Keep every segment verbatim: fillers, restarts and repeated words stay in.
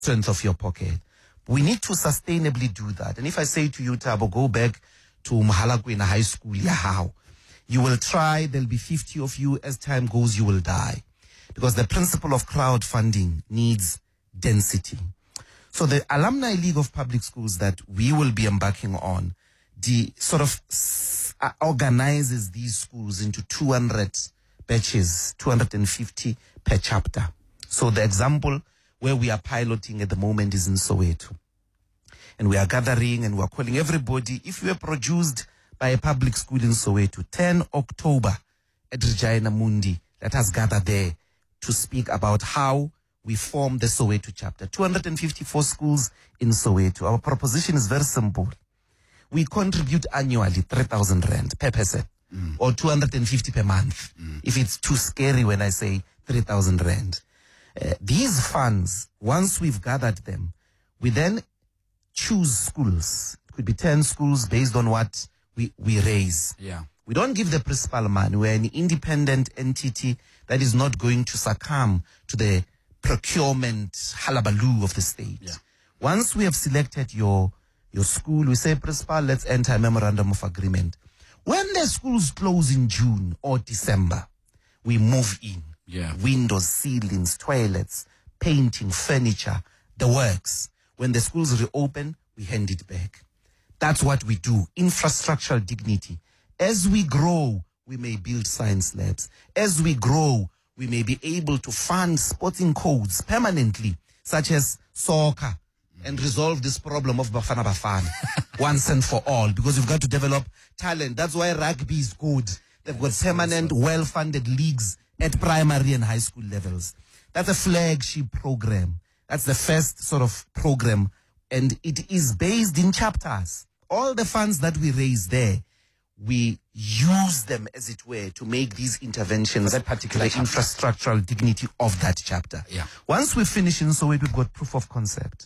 strength of your pocket. We need to sustainably do that. And if I say to you, Thabo, go back to Mahalakwena High School, yeah, how? You will try, there'll be fifty of you. As time goes, you will die. Because the principle of crowdfunding needs density. So the Alumni League of Public Schools that we will be embarking on, the sort of uh, organizes these schools into two hundred batches, two hundred fifty per chapter. So the example where we are piloting at the moment is in Soweto. And we are gathering and we are calling everybody. If you were produced by a public school in Soweto, ten October at Regina Mundi, let us gather there to speak about how we form the Soweto chapter. two hundred fifty-four schools in Soweto. Our proposition is very simple. We contribute annually three thousand rand per person, mm. or two hundred fifty per month. Mm. If it's too scary when I say three thousand rand. Uh, these funds, once we've gathered them, we then choose schools. It could be ten schools based on what we, we raise. Yeah. We don't give the principal money. We're an independent entity that is not going to succumb to the procurement halabaloo of the state. Yeah. Once we have selected your your school, we say, principal, let's enter a memorandum of agreement. When the schools close in June or December, we move in. Yeah. Windows, ceilings, toilets, painting, furniture, the works. When the schools reopen, we hand it back. That's what we do. Infrastructural dignity. As we grow, we may build science labs. As we grow, we may be able to fund sporting codes permanently, such as soccer, and resolve this problem of Bafana Bafana once and for all, because we've got to develop talent. That's why rugby is good. They've got permanent, well-funded leagues at primary and high school levels. That's a flagship program. That's the first sort of program, and it is based in chapters. All the funds that we raise there, we use them, as it were, to make these interventions, that particular the infrastructural dignity of that chapter. Yeah. Once we finish in Soweto, we've got proof of concept.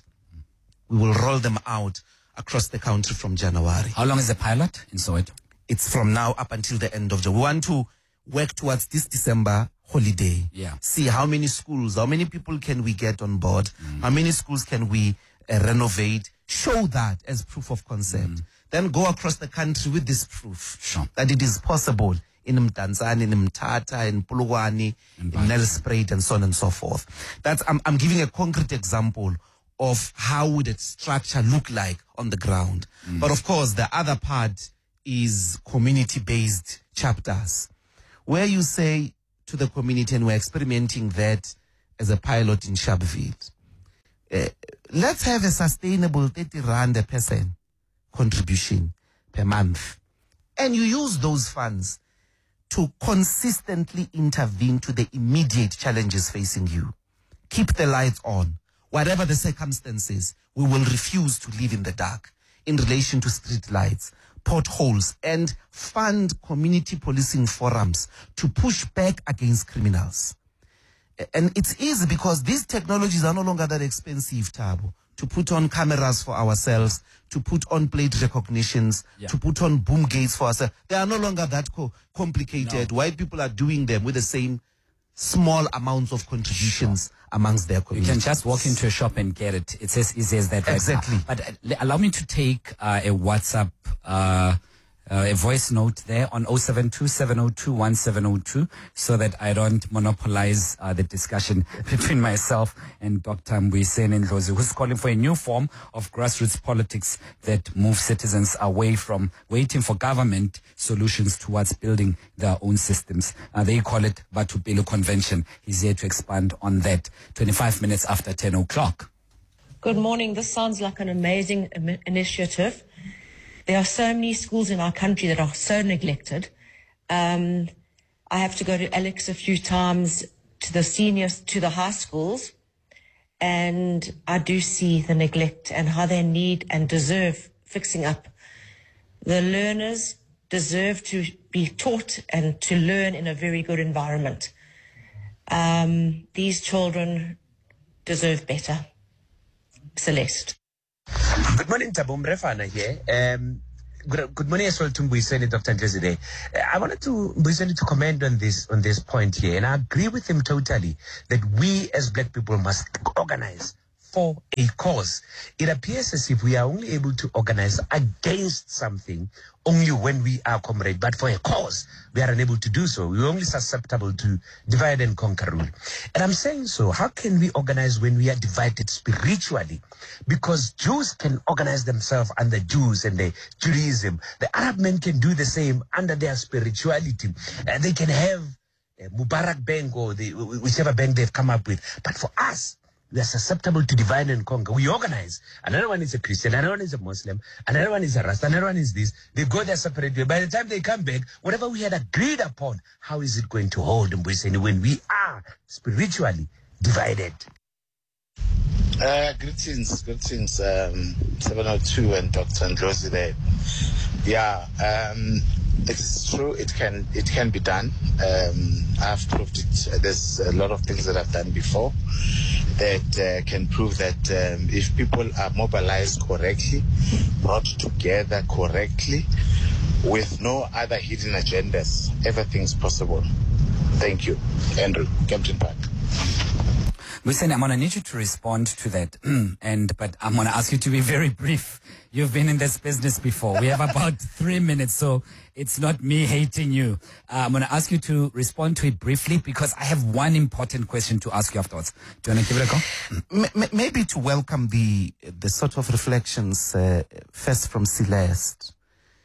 We will roll them out across the country from January. How long is the pilot in Soweto? It's from now up until the end of June. We want to work towards this December holiday. Yeah. See how many schools, how many people can we get on board? Mm. How many schools can we uh, renovate? Show that as proof of concept. Mm. Then go across the country with this proof sure. that it is possible in Mdantsane, in Mthatha, in Polokwane, in Nelspruit, and so on and so forth. That's I'm, I'm giving a concrete example of how would that structure look like on the ground. Mm. But of course, the other part is community-based chapters, where you say to the community, and we're experimenting that as a pilot in Sharpeville, uh, let's have a sustainable thirty rand a person contribution per month. And you use those funds to consistently intervene to the immediate challenges facing you. Keep the lights on. Whatever the circumstances, we will refuse to live in the dark in relation to street lights, potholes, and fund community policing forums to push back against criminals. And it's easy because these technologies are no longer that expensive, Thabo, to put on cameras for ourselves, to put on plate recognitions, yeah. to put on boom gates for ourselves. They are no longer that co- complicated. No. White people are doing them with the same small amounts of contributions sure. amongst their communities. You can just walk into a shop and get it. It's as easy as that. Right exactly. Now. But uh, allow me to take uh, a WhatsApp, uh, uh, a voice note there on zero seven two, seven zero two, one seven zero two so that I don't monopolize uh, the discussion between myself and Doctor Mbuyiseni Ndlozi, who's calling for a new form of grassroots politics that moves citizens away from waiting for government solutions towards building their own systems. Uh, they call it Batupelo Convention. He's here to expand on that. twenty-five minutes after ten o'clock. Good morning. This sounds like an amazing im- initiative. There are so many schools in our country that are so neglected. Um, I have to go to Alex a few times to the seniors, to the high schools, and I do see the neglect and how they need and deserve fixing up. The learners deserve to be taught and to learn in a very good environment. Um, these children deserve better. Celeste. Good morning, Thabo Mrefana here. Um, good, good morning as well to Mbuyiseni, Doctor Ndlozi. Uh, I wanted to Mbuyiseni to comment on this on this point here, and I agree with him totally that we as black people must organize, for a cause. It appears as if we are only able to organize against something only when we are comrade, but for a cause, we are unable to do so. We're only susceptible to divide and conquer rule. And I'm saying so, how can we organize when we are divided spiritually? Because Jews can organize themselves under Jews and the Judaism. The Arab men can do the same under their spirituality. And they can have a Mubarak Bank or the, whichever bank they've come up with. But for us, we are susceptible to divide and conquer. We organize. Another one is a Christian, another one is a Muslim, another one is a Rasta, another one is this. They go their separate way. By the time they come back, whatever we had agreed upon, how is it going to hold Mbuyiseni when we are spiritually divided? Uh, greetings, greetings, um, seven oh two and Doctor Ndlozi there. Yeah, um, it's true, it can it can be done. Um, I've proved it. There's a lot of things that I've done before that uh, can prove that um, if people are mobilized correctly, brought together correctly, with no other hidden agendas, everything's possible. Thank you. Andrew, Captain Park. Listen, I'm going to need you to respond to that. and But I'm going to ask you to be very brief. You've been in this business before. We have about three minutes, so it's not me hating you. Uh, I'm going to ask you to respond to it briefly because I have one important question to ask you afterwards. Do you want to give it a go? M- maybe to welcome the the sort of reflections uh, first from Celeste.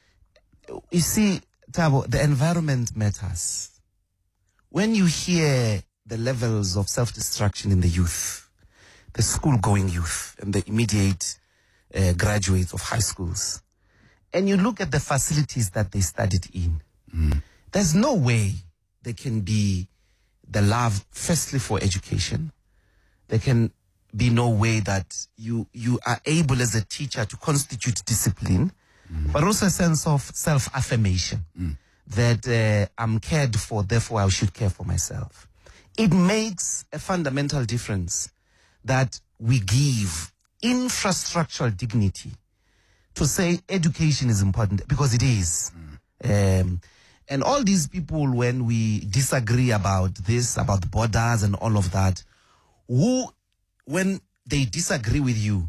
You see, Tabo, the environment matters. When you hear the levels of self-destruction in the youth, the school-going youth, and the immediate uh, graduates of high schools, and you look at the facilities that they studied in, mm. there's no way there can be the love, firstly, for education. There can be no way that you you are able as a teacher to constitute discipline, mm. but also a sense of self-affirmation, mm. that uh, I'm cared for, therefore I should care for myself. It makes a fundamental difference that we give infrastructural dignity to say education is important, because it is. Mm. Um, and all these people, when we disagree about this, about the borders and all of that, who, when they disagree with you,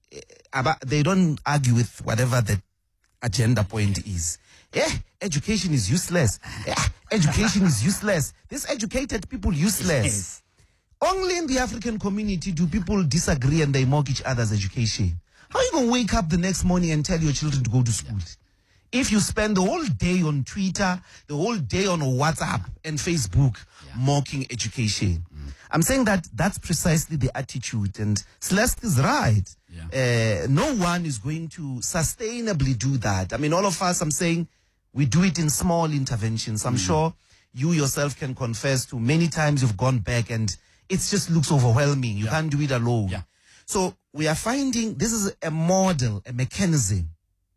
about, they don't argue with whatever the agenda point is. Yeah, education is useless. Yeah, education is useless. These educated people useless. Yes. Only in the African community do people disagree and they mock each other's education. How are you going to wake up the next morning and tell your children to go to school? Yeah. If you spend the whole day on Twitter, the whole day on WhatsApp and Facebook, yeah. mocking education. Mm. I'm saying that that's precisely the attitude, and Celeste is right. Yeah. Uh, no one is going to sustainably do that. I mean, all of us, I'm saying, we do it in small interventions. I'm mm. sure you yourself can confess to many times you've gone back and it just looks overwhelming. You yeah. can't do it alone. Yeah. So we are finding this is a model, a mechanism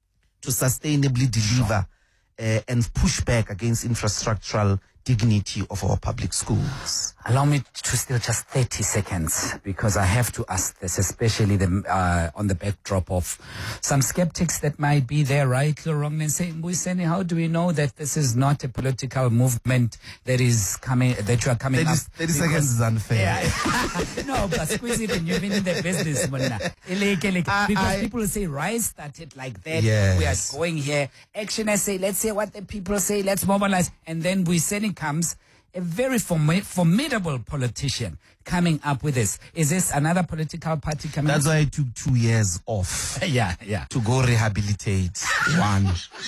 to sustainably deliver sure. uh, and push back against infrastructural dignity of our public schools. Allow me to still just thirty seconds, because I have to ask this, especially the, uh, on the backdrop of some skeptics that might be there rightly or wrongly and saying, Mbuyiseni, how do we know that this is not a political movement that is coming, that you are coming thirty, up? thirty seconds is unfair. Yeah. No, but squeeze it in. You've been in the business, Mona. Because I, people say, Rise started like that. Yes. We are going here. Action, I say, let's say what the people say, let's mobilize. And then Mbuyiseni comes, a very form- formidable politician coming up with this. Is this another political party coming That's up? why I took two years off. yeah, yeah. To go rehabilitate, one.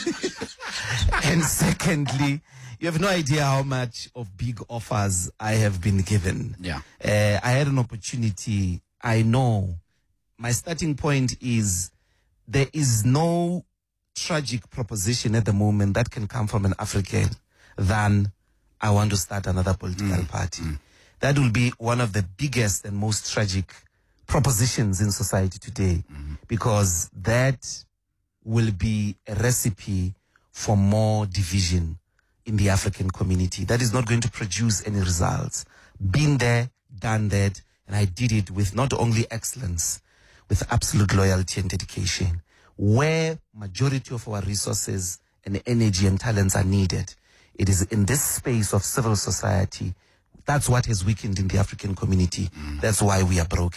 And secondly, you have no idea how much of big offers I have been given. Yeah. Uh, I had an opportunity. I know my starting point is there is no tragic proposition at the moment that can come from an African than I want to start another political mm. party. Mm. That will be one of the biggest and most tragic propositions in society today, mm. because that will be a recipe for more division in the African community. That is not going to produce any results. Been there, done that, and I did it with not only excellence, with absolute loyalty and dedication. Where majority of our resources and energy and talents are needed, it is in this space of civil society. That's what has weakened in the African community. Mm. That's why we are broken.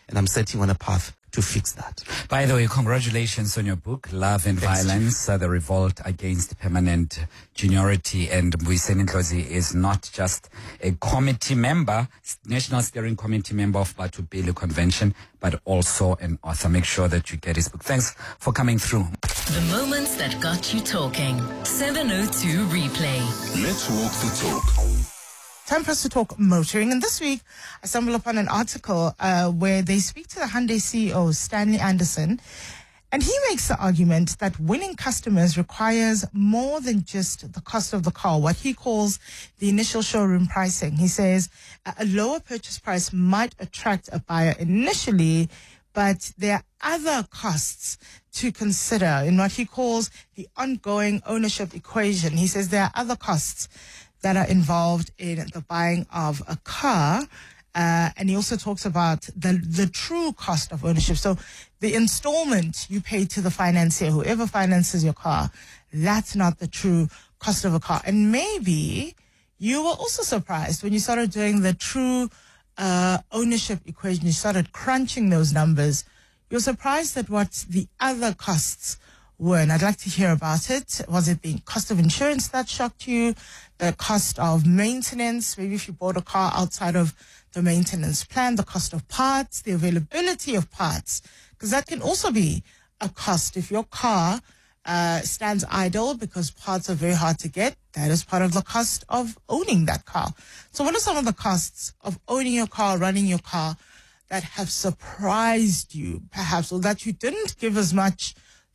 and I'm setting on a path to fix that. By the way, congratulations on your book, Love and Thanks. Violence, uh, The Revolt Against Permanent Juniority. And Mbuyiseni Ndlozi is not just a committee member, National Steering Committee member of Batho Pele Convention, but also an author. Make sure that you get his book. Thanks for coming through. The moments that got you talking. seven oh two Replay. Let's walk the talk. Time for us to talk motoring. And this week, I stumbled upon an article uh, where they speak to the Hyundai C E O, Stanley Anderson, and he makes the argument that winning customers requires more than just the cost of the car, what he calls the initial showroom pricing. He says a lower purchase price might attract a buyer initially, but there are other costs to consider in what he calls the ongoing ownership equation. He says there are other costs that are involved in the buying of a car. Uh, and he also talks about the the true cost of ownership. So the installment you pay to the financier, whoever finances your car, that's not the true cost of a car. And maybe you were also surprised when you started doing the true uh, ownership equation. You started crunching those numbers. You're surprised at what the other costs were. And I'd like to hear about it. Was it the cost of insurance that shocked you? The cost of maintenance? Maybe if you bought a car outside of the maintenance plan, the cost of parts, the availability of parts, because that can also be a cost. If your car uh, stands idle because parts are very hard to get, that is part of the cost of owning that car. So what are some of the costs of owning your car, running your car, that have surprised you, perhaps, or that you didn't give as much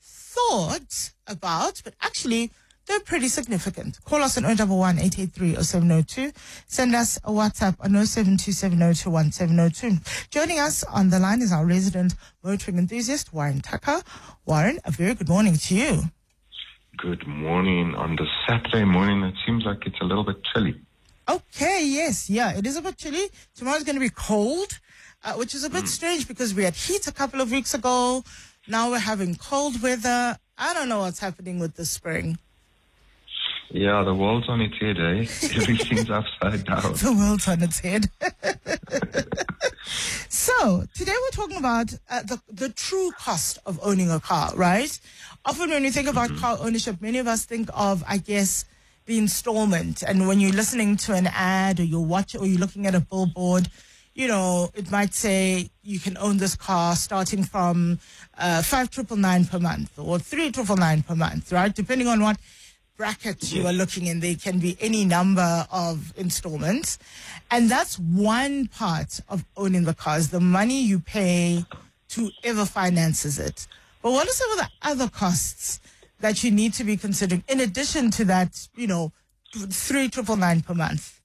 thought about, but actually they're pretty significant? Call us on zero one one, eight eight three, zero seven zero two. Send us a WhatsApp on zero seven two seven zero two one seven zero two. Joining us on the line is our resident motoring enthusiast, Warren Tucker. Warren, a very good morning to you. Good morning. On the Saturday morning, it seems like it's a little bit chilly. Okay, yes, yeah, it is a bit chilly. Tomorrow's going to be cold, uh, which is a bit mm. strange because we had heat a couple of weeks ago. Now we're having cold weather. I don't know what's happening with the spring. Yeah, the world's on its head, eh? Everything's upside down. The world's on its head. So, today we're talking about uh, the, the true cost of owning a car, right? Often when you think about mm-hmm. car ownership, many of us think of, I guess, the installment. And when you're listening to an ad or you're watching or you're looking at a billboard, you know, it might say you can own this car starting from uh, five triple nine per month or three triple nine per month, right? Depending on what bracket you are looking in, there can be any number of installments. And that's one part of owning the car, is the money you pay to whoever finances it. But what are some of the other costs that you need to be considering in addition to that, you know, three triple nine per month?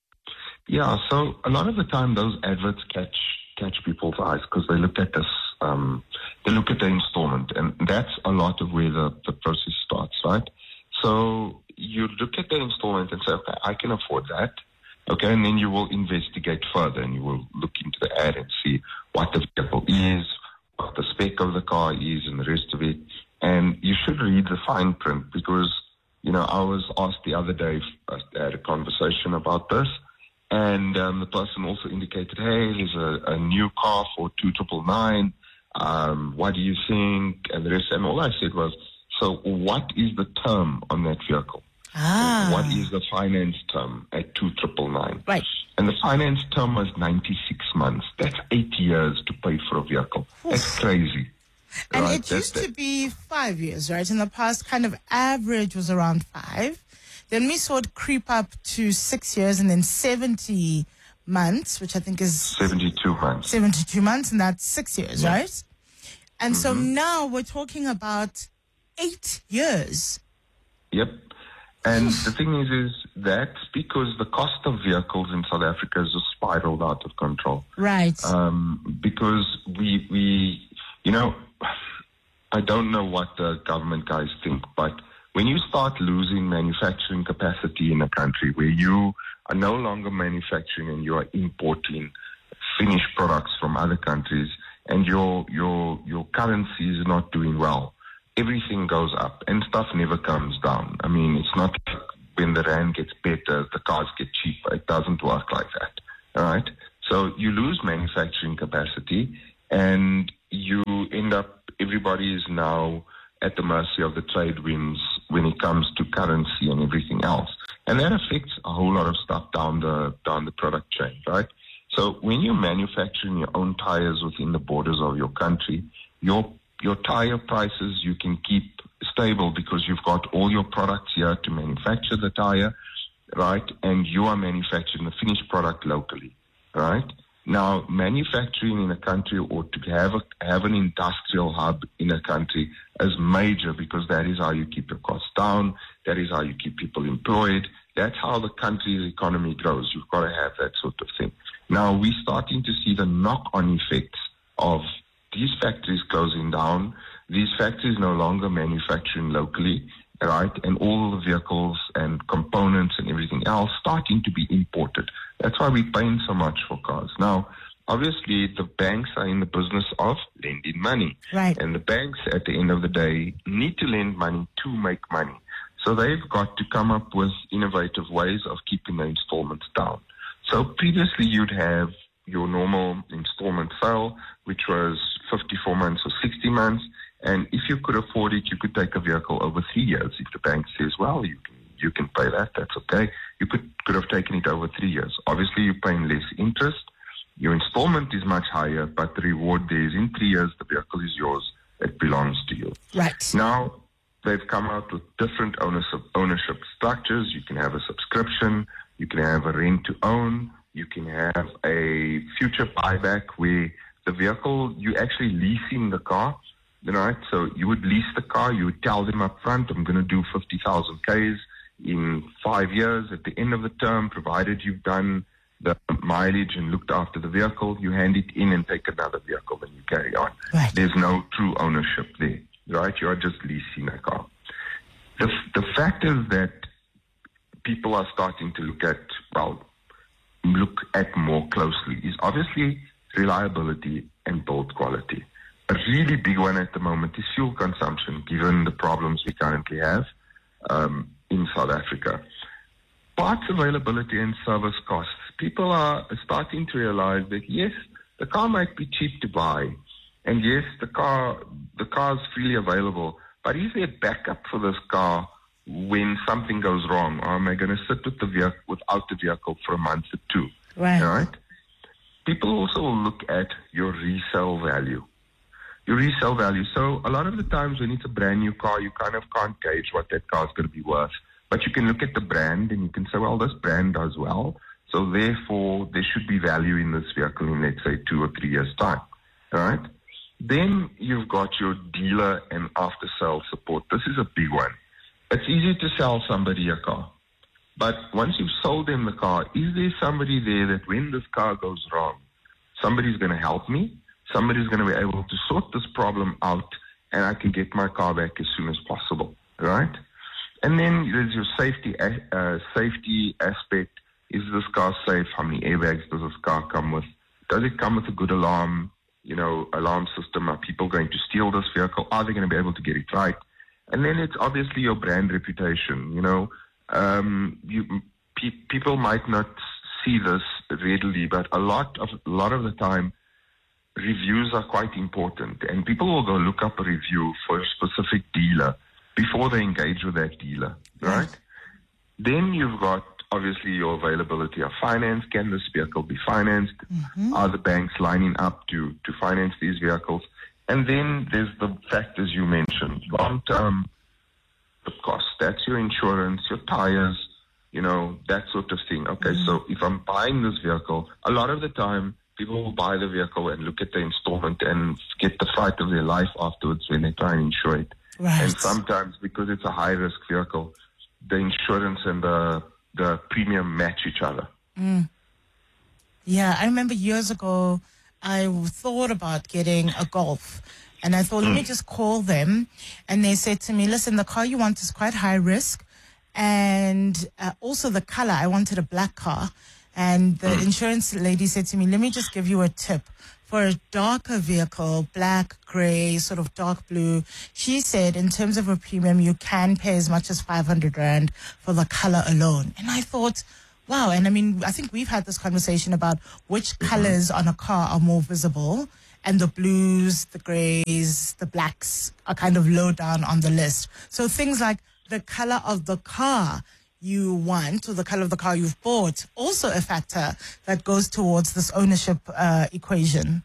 Yeah, so a lot of the time those adverts catch catch people's eyes because they look at this, um, they look at the installment, and that's a lot of where the, the process starts, right? So you look at the installment and say, okay, I can afford that, okay, and then you will investigate further and you will look into the ad and see what the vehicle is, what the spec of the car is, and the rest of it. And you should read the fine print because, you know, I was asked the other day, I had a conversation about this, and um, the person also indicated, hey, there's a, a new car for two triple nine. Um, what do you think? And the rest. And all I said was, so what is the term on that vehicle? Ah. What is the finance term at two triple nine? Right. And the finance term was ninety-six months. That's eight years to pay for a vehicle. Oof. That's crazy. And right? it used That's to be five years, right? In the past, kind of average was around five. Then we saw it creep up to six years and then seventy months, which I think is... seventy-two months. seventy-two months, and that's six years, yeah. right? And mm-hmm. so now we're talking about eight years. Yep. And the thing is, is that's because the cost of vehicles in South Africa has just spiraled out of control. Right. Um, because we, we, you know, I don't know what the government guys think, but when you start losing manufacturing capacity in a country where you are no longer manufacturing and you are importing finished products from other countries, and your your your currency is not doing well, everything goes up and stuff never comes down. I mean, it's not like when the rand gets better, the cars get cheaper. It doesn't work like that. All right. So you lose manufacturing capacity, and you end up, everybody is now at the mercy of the trade winds when it comes to currency and everything else. And that affects a whole lot of stuff down the down the product chain, right? So when you're manufacturing your own tires within the borders of your country, your your tire prices you can keep stable because you've got all your products here to manufacture the tire, right? And you are manufacturing the finished product locally, right? Now, manufacturing in a country or to have a, have an industrial hub in a country is major because that is how you keep your costs down. That is how you keep people employed. That's how the country's economy grows. You've got to have that sort of thing. Now, we're starting to see the knock-on effects of these factories closing down, these factories no longer manufacturing locally, right? And all the vehicles and components and everything else starting to be imported. That's why we're paying so much for cars. Now, obviously, the banks are in the business of lending money. Right. And the banks, at the end of the day, need to lend money to make money. So they've got to come up with innovative ways of keeping the installments down. So previously, you'd have your normal installment sale, which was fifty-four months or sixty months. And if you could afford it, you could take a vehicle over three years. If the bank says, well, you can you can pay that, that's okay. You could, could have taken it over three years. Obviously, you're paying less interest. Your installment is much higher, but the reward there is in three years, the vehicle is yours. It belongs to you. Right. Now, they've come out with different ownership, ownership structures. You can have a subscription. You can have a rent-to-own. You can have a future buyback where the vehicle, you actually leasing the car. Right? So you would lease the car, you would tell them up front, I'm going to do fifty thousand Ks in five years. At the end of the term, provided you've done the mileage and looked after the vehicle, you hand it in and take another vehicle and you carry on. Right. There's no true ownership there, right? You are just leasing a car. The, the fact is that people are starting to look at, well, look at more closely is obviously reliability and build quality. A really big one at the moment is fuel consumption, given the problems we currently have um, in South Africa. Parts availability and service costs. People are starting to realize that, yes, the car might be cheap to buy, and yes, the car the car is freely available, but is there backup for this car when something goes wrong? Or am I going to sit with the vehicle, without the vehicle for a month or two? Right. Right? People also look at your resale value. Your resale value. So a lot of the times when it's a brand new car, you kind of can't gauge what that car is going to be worth. But you can look at the brand and you can say, well, this brand does well. So therefore, there should be value in this vehicle in, let's say, two or three years' time. All right? Then you've got your dealer and after-sale support. This is a big one. It's easy to sell somebody a car. But once you've sold them the car, is there somebody there that when this car goes wrong, somebody's going to help me? Somebody's going to be able to sort this problem out and I can get my car back as soon as possible, right? And then there's your safety uh, safety aspect. Is this car safe? How many airbags does this car come with? Does it come with a good alarm, you know, alarm system? Are people going to steal this vehicle? Are they going to be able to get it right? And then it's obviously your brand reputation. You know, um, you, pe- people might not see this readily, but a lot of a lot of the time, reviews are quite important, and people will go look up a review for a specific dealer before they engage with that dealer, right? Yes. Then you've got obviously your availability of finance. Can this vehicle be financed? Mm-hmm. Are the banks lining up to to finance these vehicles? And then there's the factors you mentioned, long-term the cost. That's your insurance, your tires, you know, that sort of thing. Okay, mm-hmm. So if I'm buying this vehicle, a lot of the time people will buy the vehicle and look at the installment and get the fright of their life afterwards when they try and insure it. Right. And sometimes, because it's a high-risk vehicle, the insurance and the the premium match each other. Mm. Yeah, I remember years ago, I thought about getting a Golf. And I thought, mm. let me just call them. And they said to me, listen, the car you want is quite high risk. And uh, also the color, I wanted a black car. And the insurance lady said to me, let me just give you a tip. For a darker vehicle, black, gray, sort of dark blue, she said in terms of a premium, you can pay as much as five hundred rand for the color alone. And I thought, wow. And I mean, I think we've had this conversation about which colors on a car are more visible and the blues, the grays, the blacks are kind of low down on the list. So things like the color of the car you want or the color of the car you've bought, also a factor that goes towards this ownership uh, equation.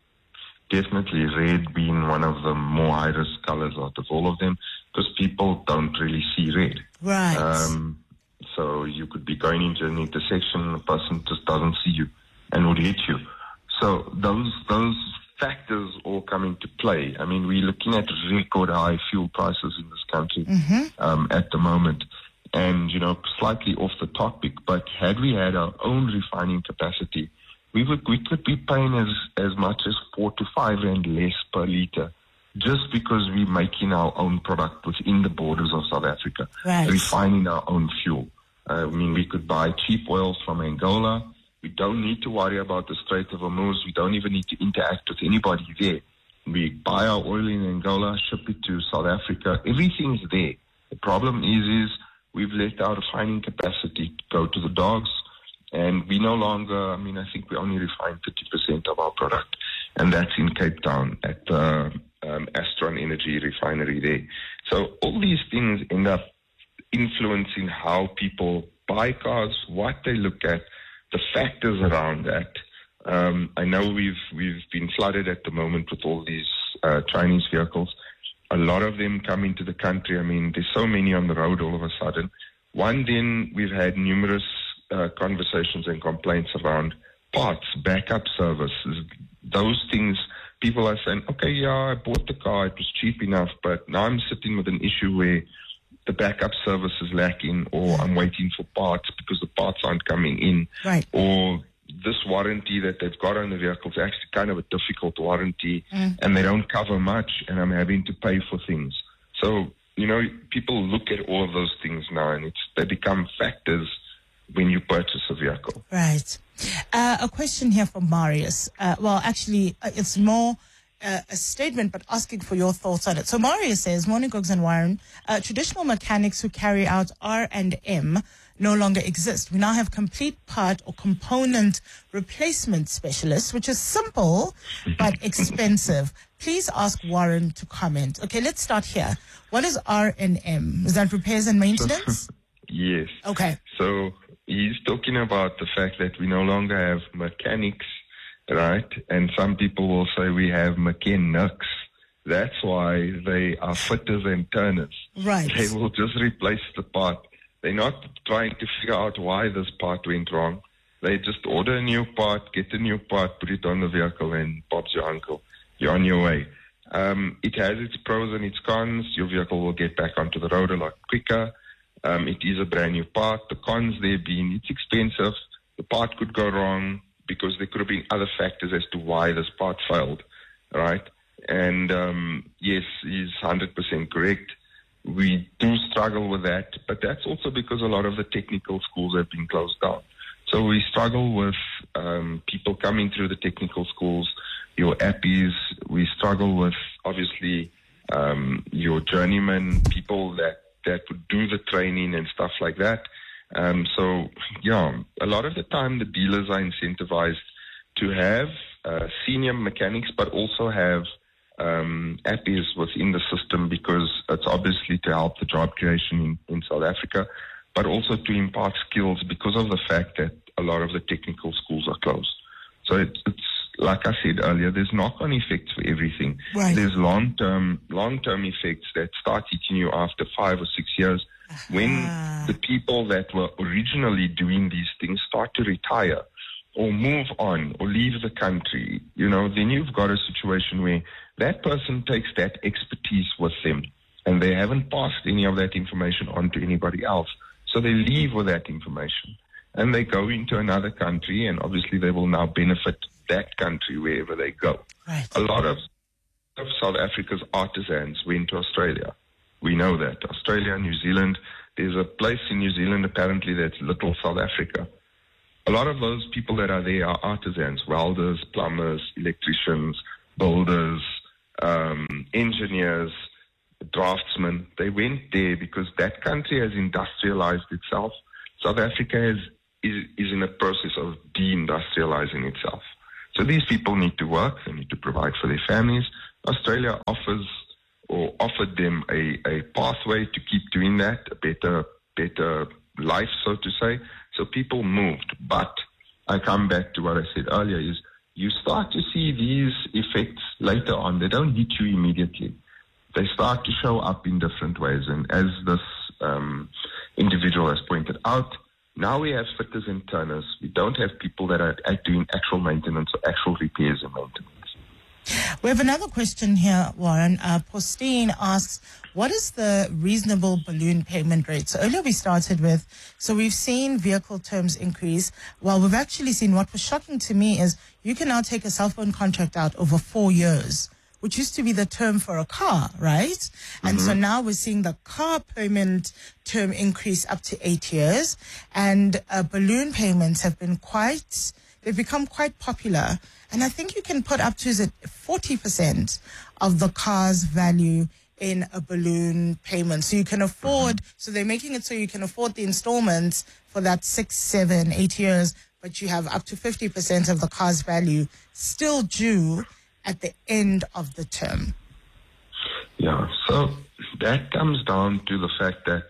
Definitely, red being one of the more high-risk colors out of all of them, because people don't really see red. Right. Um, so you could be going into an intersection, the person just doesn't see you and would hit you. So those those factors all come into play. I mean, we're looking at record high fuel prices in this country Mm-hmm. um, at the moment. And, you know, slightly off the topic, but had we had our own refining capacity, we would we could be paying as, as much as four to five rand less per litre, just because we're making our own product within the borders of South Africa, Right. refining our own fuel. Uh, I mean, we could buy cheap oils from Angola. We don't need to worry about the Strait of Hormuz. We don't even need to interact with anybody there. We buy our oil in Angola, ship it to South Africa. Everything's there. The problem is, is we've let our refining capacity go to the dogs, and we no longer, I mean, I think we only refine thirty percent of our product, and that's in Cape Town at the um, Astron Energy refinery there. So all these things end up influencing how people buy cars, what they look at, the factors around that. Um, I know we've we've been flooded at the moment with all these uh, Chinese vehicles. A lot of them come into the country. I mean, there's so many on the road all of a sudden. One, then we've had numerous uh, conversations and complaints around parts, backup services, those things. People are saying, okay, yeah, I bought the car, it was cheap enough, but now I'm sitting with an issue where the backup service is lacking, or I'm waiting for parts because the parts aren't coming in, Right. or this warranty that they've got on the vehicle is actually kind of a difficult warranty, Mm. and they don't cover much, and I'm having to pay for things. So, you know, people look at all of those things now, and it's they become factors when you purchase a vehicle. Right. Uh, a question here from Marius. Uh, well, actually, uh, it's more uh, a statement, but asking for your thoughts on it. So Marius says, Morning, Gogs and Warren, uh, traditional mechanics who carry out R and M no longer exist. We now have complete part or component replacement specialists, which is simple but expensive. Please ask Warren to comment. Okay, let's start here. What is R and M? Is that repairs and maintenance? Yes. Okay. So he's talking about the fact that we no longer have mechanics, right? And some people will say we have mechanics. That's why they are fitters and turners. Right. They will just replace the part. They're not trying to figure out why this part went wrong. They just order a new part, get a new part, put it on the vehicle, and Bob's your uncle. You're on your way. Um, it has its pros and its cons. Your vehicle will get back onto the road a lot quicker. Um, it is a brand new part. The cons there being it's expensive. The part could go wrong because there could have been other factors as to why this part failed, right? And um, yes, he's one hundred percent correct. We do struggle with that, but that's also because a lot of the technical schools have been closed down. So we struggle with um, people coming through the technical schools, your appies. We struggle with, obviously, um, your journeymen, people that, that would do the training and stuff like that. Um, so, yeah, a lot of the time the dealers are incentivized to have uh, senior mechanics, but also have um, appies within the system, because it's obviously to help the job creation in, in South Africa, but also to impart skills because of the fact that a lot of the technical schools are closed. So it, it's, like I said earlier, there's knock-on effects for everything. Right. There's long-term, long-term effects that start hitting you after five or six years when the people that were originally doing these things start to retire or move on or leave the country. You know, then you've got a situation where that person takes that expertise with them and they haven't passed any of that information on to anybody else. So they leave with that information and they go into another country, and obviously they will now benefit that country wherever they go. Right. A lot of, of South Africa's artisans went to Australia. We know that. Australia, New Zealand. There's a place in New Zealand apparently that's Little South Africa. A lot of those people that are there are artisans, welders, plumbers, electricians, builders, um, engineers, draftsmen. They went there because that country has industrialized itself. South Africa is, is, is in a process of deindustrializing itself. So these people need to work, they need to provide for their families. Australia offers or offered them a, a pathway to keep doing that, a better, better life, so to say. So people moved. But I come back to what I said earlier is you start to see these effects later on. They don't hit you immediately. They start to show up in different ways. And as this um, individual has pointed out, now we have fitters and turners. We don't have people that are doing actual maintenance or actual repairs and maintenance. We have another question here, Warren. Uh, Postine asks, what is the reasonable balloon payment rate? So earlier we started with, so we've seen vehicle terms increase. Well, we've actually seen, what was shocking to me is you can now take a cell phone contract out over four years, which used to be the term for a car, right? Mm-hmm. And so now we're seeing the car payment term increase up to eight years. And uh, balloon payments have been quite, they've become quite popular. And I think you can put up to, is it forty percent of the car's value in a balloon payment. So you can afford, mm-hmm. so they're making it so you can afford the installments for that six, seven, eight years, but you have up to fifty percent of the car's value still due at the end of the term. Yeah, so that comes down to the fact that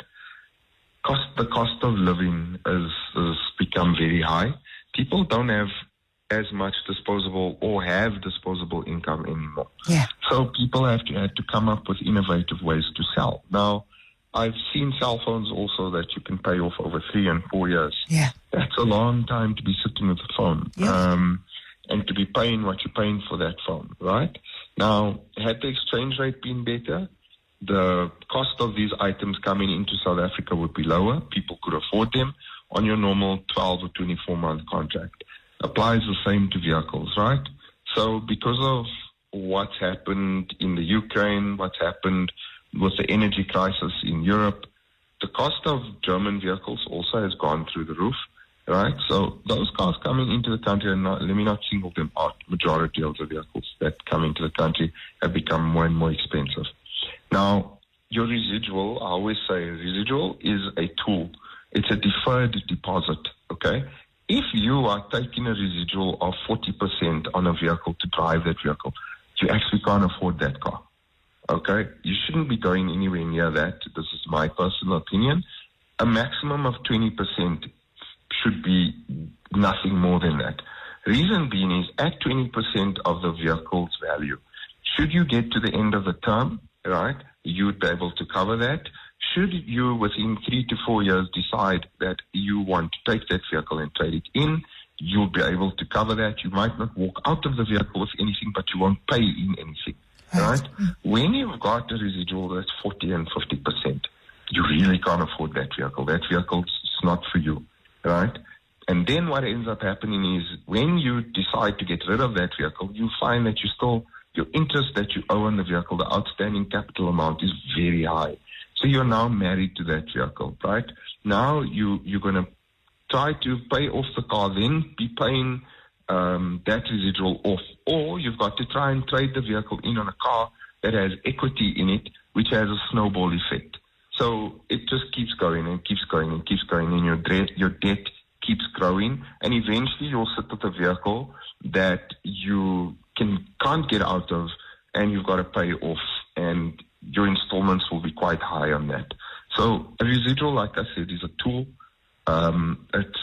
cost the cost of living has, has become very high. People don't have as much disposable or have disposable income anymore. Yeah. So people have to have to come up with innovative ways to sell. Now, I've seen cell phones also that you can pay off over three and four years. Yeah. That's a long time to be sitting with a phone. Yes. Um, and to be paying what you're paying for that phone, right? Now, had the exchange rate been better, the cost of these items coming into South Africa would be lower. People could afford them on your normal twelve or twenty-four month contract. Applies the same to vehicles, right? So because of what's happened in the Ukraine, what's happened with the energy crisis in Europe, the cost of German vehicles also has gone through the roof, right? So those cars coming into the country, and not, let me not single them out, majority of the vehicles that come into the country have become more and more expensive. Now, your residual, I always say residual is a tool. It's a deferred deposit, okay? If you are taking a residual of forty percent on a vehicle to drive that vehicle, you actually can't afford that car, okay? You shouldn't be going anywhere near that. This is my personal opinion. A maximum of twenty percent should be nothing more than that. Reason being is at twenty percent of the vehicle's value, should you get to the end of the term, right, you would be able to cover that. Should you, within three to four years, decide that you want to take that vehicle and trade it in, you'll be able to cover that. You might not walk out of the vehicle with anything, but you won't pay in anything, right? When you've got a residual that's forty and fifty percent, you really can't afford that vehicle. That vehicle's not for you, right? And then what ends up happening is when you decide to get rid of that vehicle, you find that you still, your interest that you owe on the vehicle, the outstanding capital amount is very high. So you're now married to that vehicle, right? Now you, you're going to try to pay off the car, then be paying um, that residual off. Or you've got to try and trade the vehicle in on a car that has equity in it, which has a snowball effect. So it just keeps going and keeps going and keeps going, and your debt, your debt keeps growing, and eventually you'll sit with a vehicle that you can, can't get out of, and you've got to pay off, and your installments will be quite high on that. So a residual, like I said, is a tool. Um, it's,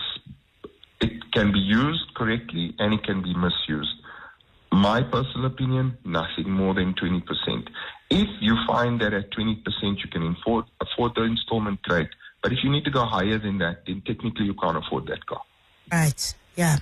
it's, it can be used correctly and it can be misused. My personal opinion, nothing more than twenty percent. If you find that at twenty percent you can afford, afford the installment, great. But if you need to go higher than that, then technically you can't afford that car. Right. Yeah.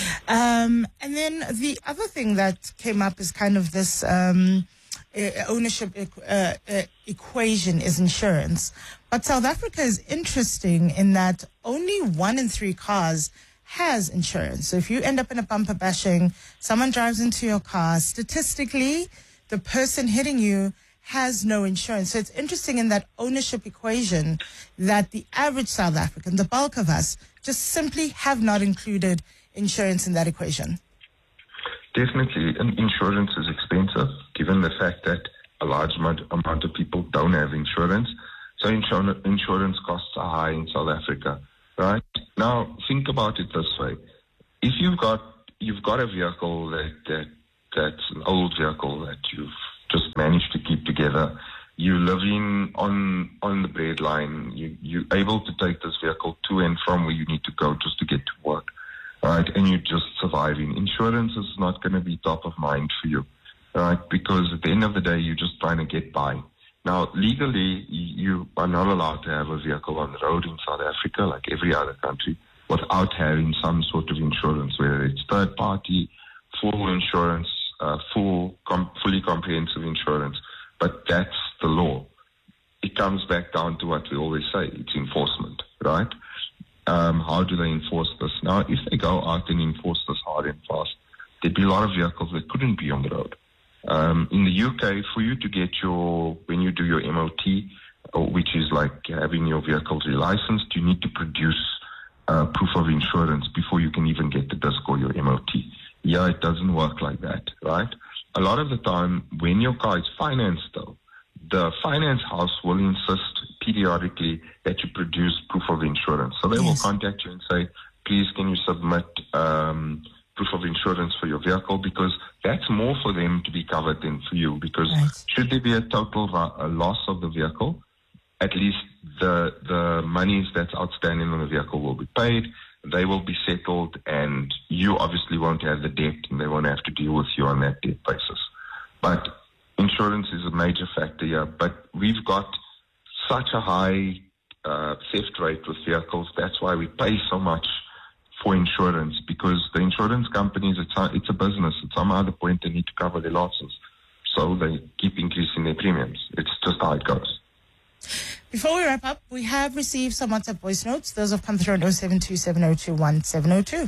Um, and then the other thing that came up is kind of this um, uh, ownership uh, uh, equation is insurance. But South Africa is interesting in that only one in three cars has insurance. So if you end up in a bumper bashing, someone drives into your car, statistically, the person hitting you has no insurance. So it's interesting in that ownership equation that the average South African, the bulk of us, just simply have not included insurance in that equation. Definitely, and insurance is expensive, given the fact that a large amount of people don't have insurance. So insur- insurance costs are high in South Africa, right? Now, think about it this way. If you've got you've got a vehicle that, that that's an old vehicle that you've just managed to keep together, you live in on on the breadline, you, you're able to take this vehicle to and from where you need to go just to get to work, right? And you're just surviving. Insurance is not going to be top of mind for you, right? Because at the end of the day, you're just trying to get by. Now, legally, you are not allowed to have a vehicle on the road in South Africa, like every other country, without having some sort of insurance, whether it's third party, full insurance, uh, full, com- fully comprehensive insurance. But that's the law. It comes back down to what we always say, it's enforcement, right? Um, how do they enforce this? Now, if they go out and enforce this hard and fast, there'd be a lot of vehicles that couldn't be on the road. Um, in the U K, for you to get your, when you do your M O T, which is like having your vehicle relicensed, you need to produce uh, proof of insurance before you can even get the disc or your M O T. Yeah, it doesn't work like that, right? A lot of the time, when your car is financed, though, the finance house will insist periodically that you produce proof of insurance. So they yes. will contact you and say, please, can you submit um, proof of insurance for your vehicle? Because that's more for them to be covered than for you. Because right. should there be a total a loss of the vehicle, at least the the monies that's outstanding on the vehicle will be paid. They will be settled, and you obviously won't have the debt, and they won't have to deal with you on that debt basis. But insurance is a major factor here. But we've got such a high uh, theft rate with vehicles. That's why we pay so much for insurance, because the insurance companies, it's a, it's a business. At some other point, they need to cover their losses. So they keep increasing their premiums. It's just how it goes. Before we wrap up, we have received some WhatsApp voice notes. Those have come through on oh seven two, seven oh two, one seven oh two.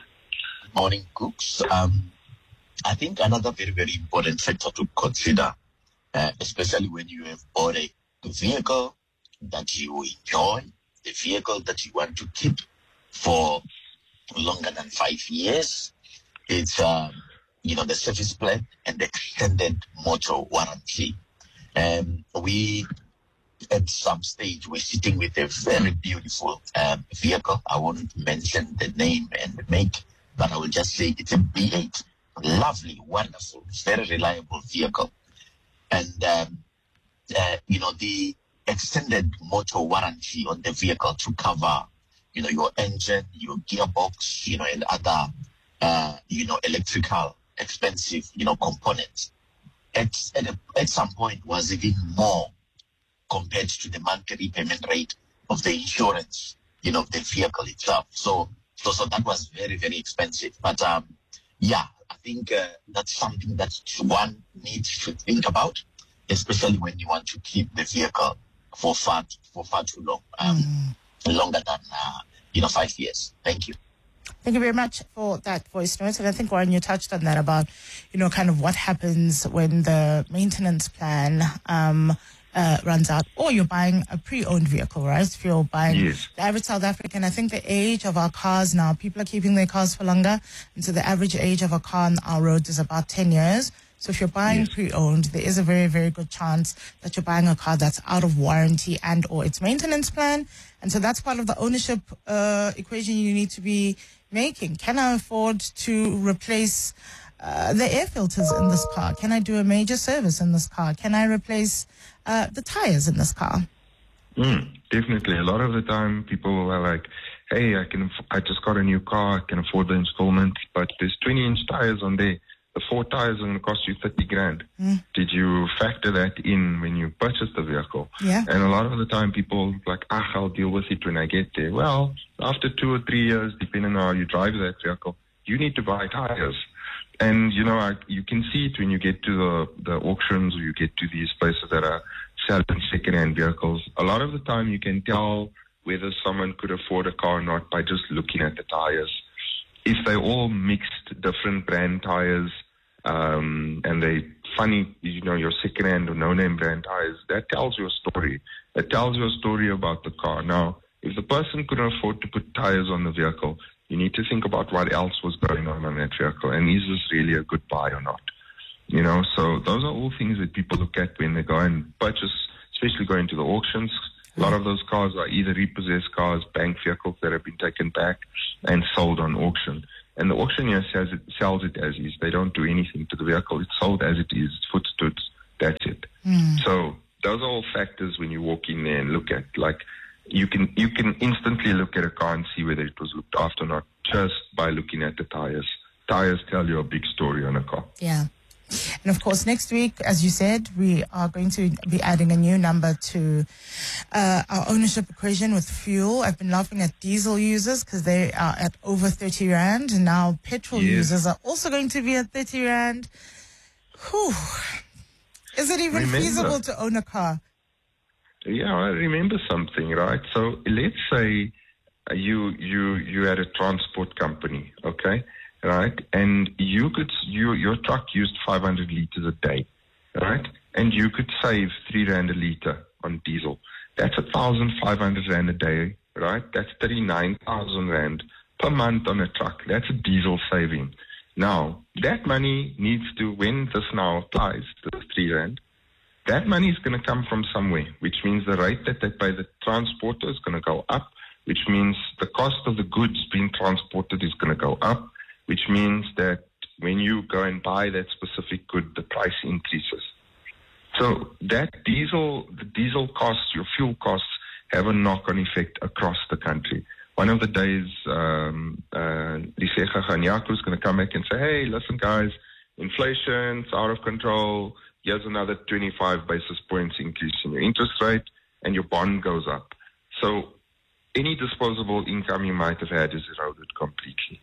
Good morning, Cooks. Um, I think another very, very important factor to consider, uh, especially when you have bought a vehicle that you enjoy, a vehicle that you want to keep for longer than five years, it's, um, you know, the service plan and the extended motor warranty. Um, we... At some stage, we're sitting with a very beautiful um, vehicle. I won't mention the name and the make, but I will just say it's a B eight. Lovely, wonderful, very reliable vehicle. And, um, uh, you know, the extended motor warranty on the vehicle to cover, you know, your engine, your gearbox, you know, and other, uh, you know, electrical, expensive, you know, components. At, at, a, at some point was even more compared to the monthly repayment rate of the insurance, you know, the vehicle itself. So, so, so that was very, very expensive. But, um, yeah, I think uh, that's something that one needs to think about, especially when you want to keep the vehicle for far, for far too long, um, mm. longer than, uh, you know, five years. Thank you. Thank you very much for that voice note. And I think, Warren, you touched on that about, you know, kind of what happens when the maintenance plan, um, Uh, runs out, or you're buying a pre-owned vehicle, right? If you're buying yes. the average South African, I think the age of our cars now, people are keeping their cars for longer, and so the average age of a car on our roads is about ten years. So if you're buying yes. pre-owned, there is a very, very good chance that you're buying a car that's out of warranty and or its maintenance plan. And so that's part of the ownership uh, equation you need to be making. Can I afford to replace uh, the air filters in this car? Can I do a major service in this car? Can I replace uh, the tires in this car? Mm, definitely. A lot of the time people are like, hey, I can, I just got a new car, I can afford the installment, but there's twenty inch tires on there. The four tires are going to cost you thirty grand. Mm. Did you factor that in when you purchased the vehicle? Yeah. And a lot of the time people like, ah, I'll deal with it when I get there. Well, after two or three years, depending on how you drive that vehicle, you need to buy tires. And, you know, I, you can see it when you get to the, the auctions or you get to these places that are selling second-hand vehicles. A lot of the time you can tell whether someone could afford a car or not by just looking at the tires. If they all mixed different brand tires, um, and they funny, you know, your second-hand or no-name brand tires, that tells you a story. It tells you a story about the car. Now, if the person couldn't afford to put tires on the vehicle, you need to think about what else was going on on that vehicle, and is this really a good buy or not? You know, so those are all things that people look at when they go and purchase, especially going to the auctions. A lot of those cars are either repossessed cars, bank vehicles that have been taken back and sold on auction. And the auctioneer says it, sells it as is. They don't do anything to the vehicle. It's sold as it is. It's footstood. That's it. Mm. So those are all factors when you walk in there and look at. Like you can you can instantly look at a car and see whether it was looked after or not just by looking at the tires. Tires tell you a big story on a car. Yeah. And of course, next week, as you said, we are going to be adding a new number to uh, our ownership equation with fuel. I've been laughing at diesel users because they are at over thirty rand. And now petrol Yes. users are also going to be at thirty rand. Whew. Is it even Remember- feasible to own a car? Yeah, I remember something, right? So let's say uh, you you you had a transport company, okay, right? And you could you your truck used five hundred liters a day, right? And you could save three rand a liter on diesel. That's a thousand five hundred rand a day, right? That's thirty nine thousand rand per month on a truck. That's a diesel saving. Now that money needs to, when this now applies to the three rand, that money is going to come from somewhere, which means the rate that they pay the transporter is going to go up, which means the cost of the goods being transported is going to go up, which means that when you go and buy that specific good, the price increases. So that diesel, the diesel costs, your fuel costs, have a knock-on effect across the country. One of the days, um, uh, Lisega Ganyako is going to come back and say, hey, listen, guys, inflation, it's out of control. Here's another twenty-five basis points increase in your interest rate, and your bond goes up. So any disposable income you might have had is eroded completely.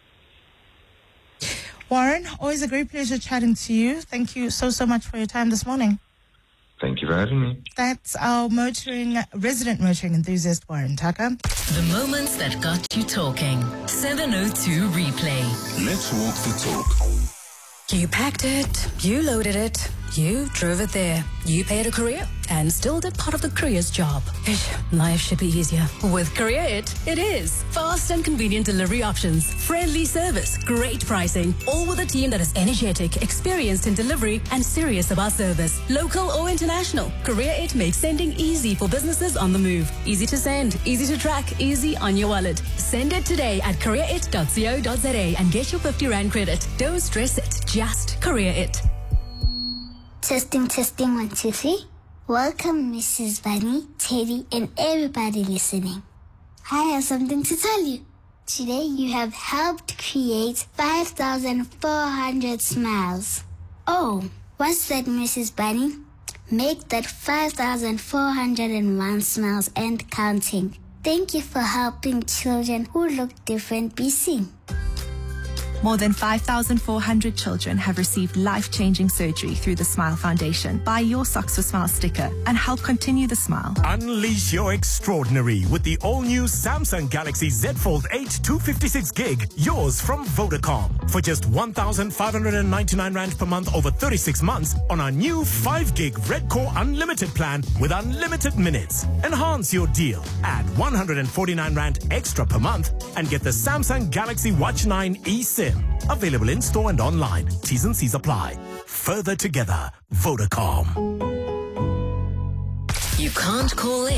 Warren, always a great pleasure chatting to you. Thank you so, so much for your time this morning. Thank you for having me. That's our motoring, resident motoring enthusiast, Warren Tucker. The moments that got you talking. seven oh two Replay. Let's walk the talk. You packed it, you loaded it, you drove it there. You paid a courier and still did part of the courier's job. Ish, life should be easier. With Courier It, it is. Fast and convenient delivery options, friendly service, great pricing, all with a team that is energetic, experienced in delivery, and serious about service. Local or international, Courier It makes sending easy for businesses on the move. Easy to send, easy to track, easy on your wallet. Send it today at courier it dot co dot za and get your fifty rand credit. Don't stress it, just Courier It. Testing, testing, one, two, three. Welcome, Missus Bunny, Teddy, and everybody listening. I have something to tell you. Today, you have helped create five thousand four hundred smiles. Oh, what's that, Missus Bunny? Make that five thousand four hundred one smiles and counting. Thank you for helping children who look different be seen. More than five thousand four hundred children have received life-changing surgery through the Smile Foundation. Buy your Socks for Smile sticker and help continue the smile. Unleash your extraordinary with the all-new Samsung Galaxy Z Fold eight two fifty-six gig, yours from Vodacom. For just one thousand five hundred ninety-nine rand per month over thirty-six months on our new five gig Red Core Unlimited plan with unlimited minutes. Enhance your deal. Add one hundred forty-nine rand extra per month and get the Samsung Galaxy Watch nine eSIM. Available in store and online. T's and C's apply. Further together, Vodacom. You can't call in.